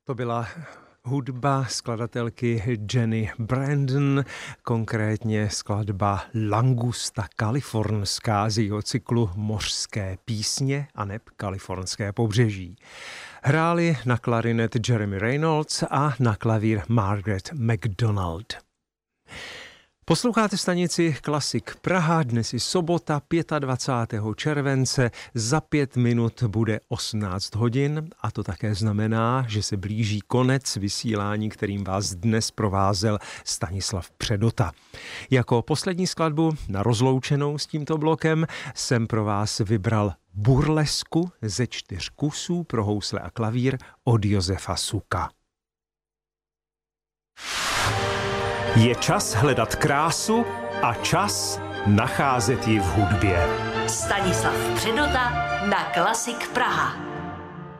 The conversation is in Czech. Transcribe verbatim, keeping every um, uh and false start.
To byla hudba skladatelky Jenny Brandon, konkrétně skladba Langusta kalifornská z jejího cyklu Mořské písně aneb Kalifornské pobřeží. Hráli na klarinet Jeremy Reynolds a na klavír Margaret McDonald. Posloucháte stanici Klasik Praha, dnes je sobota dvacátého pátého července, za pět minut bude osmnáct hodin a to také znamená, že se blíží konec vysílání, kterým vás dnes provázel Stanislav Předota. Jako poslední skladbu na rozloučenou s tímto blokem jsem pro vás vybral burlesku ze čtyř kusů pro housle a klavír od Josefa Suka. Je čas hledat krásu a čas nacházet ji v hudbě. Stanislav Předota na Klasik Praha.